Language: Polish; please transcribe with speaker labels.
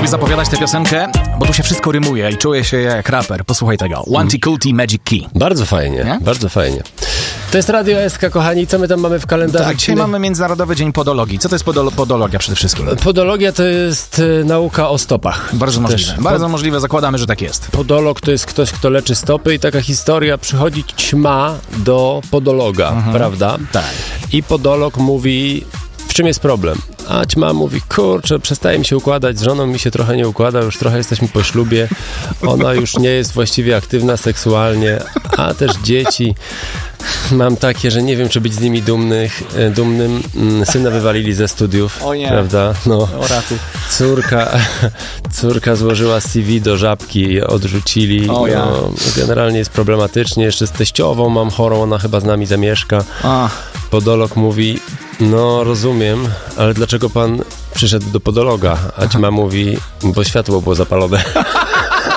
Speaker 1: lubię zapowiadać tę piosenkę, bo tu się wszystko rymuje i czuję się jak raper. Posłuchaj tego. Wanty Kulti Magic Key.
Speaker 2: Bardzo fajnie,
Speaker 1: Nie?
Speaker 2: bardzo fajnie. To jest Radio SK, kochani. Co my tam mamy w kalendarzu?
Speaker 1: Tak, dzisiaj mamy Międzynarodowy Dzień Podologii. Co to jest podologia przede wszystkim?
Speaker 2: Podologia to jest nauka o stopach.
Speaker 1: Bardzo możliwe. Bardzo możliwe, zakładamy, że tak jest.
Speaker 2: Podolog to jest ktoś, kto leczy stopy i taka historia, przychodzi ćma do podologa, prawda?
Speaker 1: Tak.
Speaker 2: I podolog mówi, w czym jest problem? A ćma mówi, kurczę, przestaje mi się układać, z żoną mi się trochę nie układa, już trochę jesteśmy po ślubie, ona już nie jest właściwie aktywna seksualnie, a też dzieci mam takie, że nie wiem, czy być z nimi dumnym. Syna wywalili ze studiów,
Speaker 1: o nie.
Speaker 2: prawda? No.
Speaker 1: O ratu.
Speaker 2: Córka złożyła CV do Żabki, odrzucili.
Speaker 1: O ja.
Speaker 2: No, generalnie jest problematycznie, jeszcze z teściową mam chorą, ona chyba z nami zamieszka. Podolog mówi, no rozumiem, ale dlaczego pan przyszedł do podologa? A ćma mówi, bo światło było zapalone.